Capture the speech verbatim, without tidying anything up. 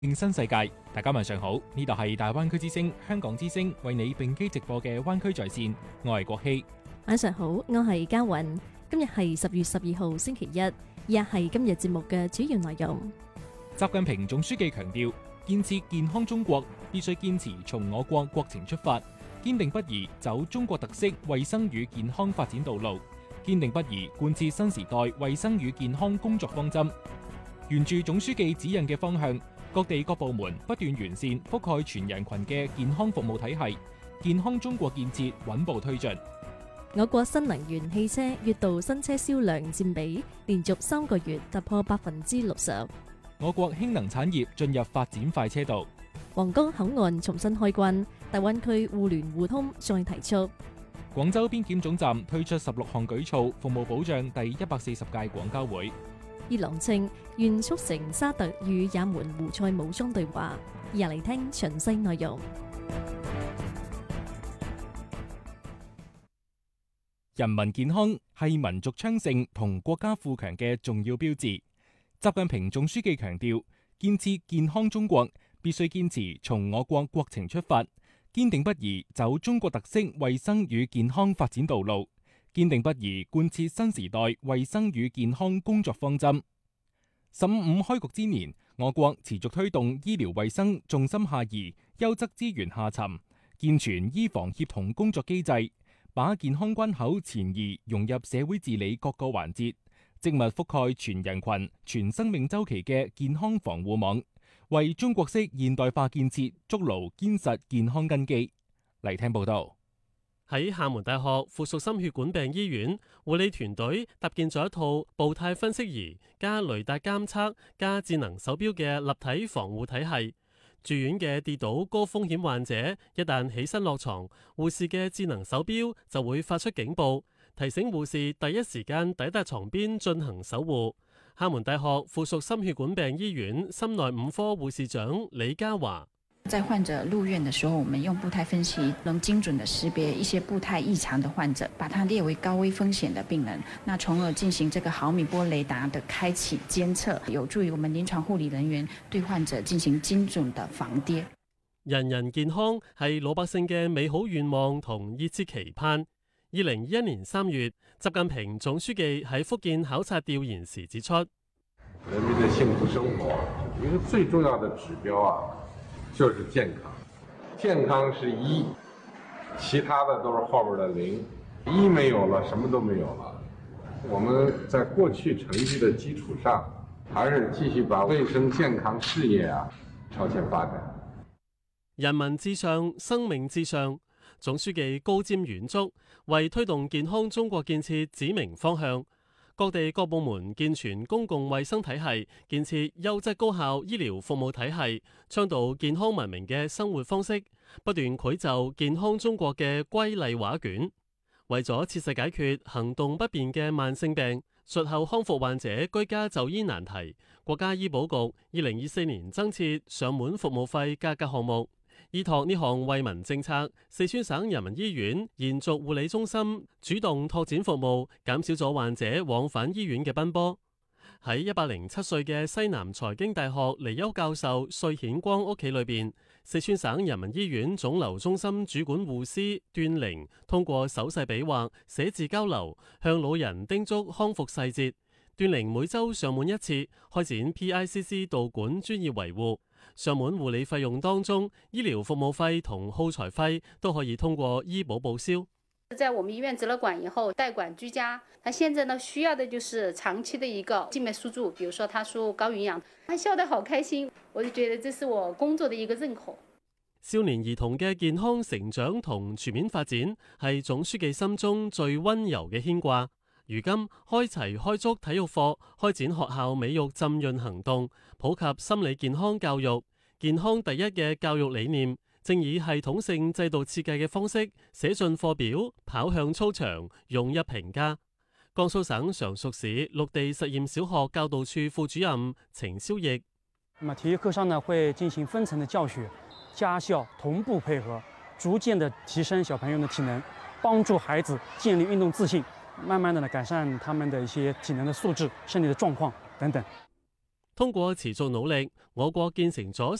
新世界，大家晚上好，呢度係大灣區之聲香港之聲為你並機直播嘅灣區在線，我係國希。 晚上好，我係嘉韻。今日係十月十二號星期一，以下係今日節目嘅主要內容。 習近平總書記強調，建設健康中國必須堅持從我國國情出發，堅定不移走中國特色衛生與健康發展道路，堅定不移貫徹新時代衛生與健康工作方針，沿住總書記指引嘅方向，各地各部門不斷完善覆蓋全人群嘅健康服務體系，健康中國建設穩步推進。 我國新能源汽車月度新車銷量佔比連續三個月突破百分之六十。 我國氫能產業進入發展快車道。 皇崗口岸重新開關，大灣區互聯互通再提速。 廣州邊檢總站推出十六項舉措，服務保障第一百四十屆廣交會。 伊朗稱願促成沙特與也門胡塞武裝對話，入嚟聽詳細內容。 人民健康係民族昌盛同國家富強嘅重要標誌。習近平總書記強調，建設健康中國必須堅持從我國國情出發，堅定不移走中國特色衛生與健康發展道路，堅定不移貫徹新時代衛生與健康工作方針。十五五開局之年，我國持續推動醫療衛生重心下移、優質資源下沉，健全醫防協同工作機制，把健康關口前移融入社會治理各個環節，精密覆蓋全人群、全生命週期嘅健康防護網，為中國式現代化建設築牢堅實健康根基。嚟聽報道。 喺廈門大學附屬心血管病醫院，護理團隊搭建咗一套步態分析儀加雷達監測加智能手錶嘅立體防護體系。住院嘅跌倒高風險患者，一旦起身落床，護士嘅智能手錶就會發出警報，提醒護士第一時間抵達床邊進行守護。廈門大學附屬心血管病醫院心內五科護士長李嘉華。 在患者入院的時候，我們用步態分析，能精準的識別一些步態異常的患者，把它列為高危風險的病人，那從而進行這個毫米波雷達的開啟監測，有助於我們臨床護理人員對患者進行精準的防跌。 人人健康係老百姓嘅美好願望同熱切期盼。二零二一年三月，習近平總書記喺福建考察調研時指出， 人民的幸福生活一個最重要的指標啊，就是健康，健康是一，其他的都是後面的零，一沒有了，什麼都沒有了。我們在過去成績的基礎上，還是繼續把衛生健康事業啊朝前發展。 人民至上，生命至上。總書記高瞻遠矚，為推動健康中國建設指明方向。各地各部門健全公共衛生體系，建設優質高效醫療服務體系，倡導健康文明嘅生活方式，不斷繪就健康中國嘅瑰麗畫卷。為咗切實解決行動不便嘅慢性病、術後康復患者居家就醫難題，國家醫保局二零二四年增設上門服務費價格項目。依託呢項惠民政策，四川省人民醫院延續護理中心主動拓展服務，減少咗患者往返醫院嘅奔波。喺一百零七歲嘅西南財經大學離休教授帥顯光屋企裏邊，四川省人民醫院腫瘤中心主管護師段玲通過手勢比劃、寫字交流，向老人叮囑康復細節。段玲每週上門一次，開展 P I C C 導管專業維護。上門護理費用當中，醫療服務費同耗材費都可以通過醫保報銷。 在我們醫院植了管以後，代管居家，他現在呢需要的就是長期的一個靜脈輸注，比如說他輸高營養，他笑得好開心，我就覺得這是我工作的一個認可。 少年兒童嘅健康成長同全面發展係總書記心中最溫柔嘅牽掛。如今開齊開足體育課，開展學校美育浸潤行動，普及心理健康教育，健康第一嘅教育理念，正以系統性制度設計嘅方式寫進課表，跑向操場，融入評價。江蘇省常熟市綠地實驗小學教導處副主任程蕭奕。 那麼體育課上呢，會進行分層的教學，家校同步配合，逐漸的提升小朋友的體能，幫助孩子建立運動自信，慢慢的呢改善他們的一些體能的素質、身體的狀況等等。 通過持續努力，我國建成咗